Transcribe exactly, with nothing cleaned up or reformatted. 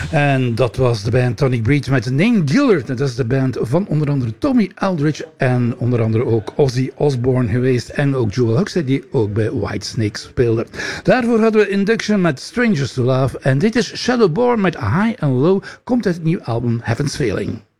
En dat was de band Tonic Breed met Name Dealer. Dat is de band van onder andere Tommy Aldridge en onder andere ook Ozzy Osbourne geweest. En ook Joel Huxley die ook bij Whitesnake speelde. Daarvoor hadden we Induction met Strangers to Love. En dit is Shadowborn met High and Low. Komt uit het nieuwe album Heaven's Failing.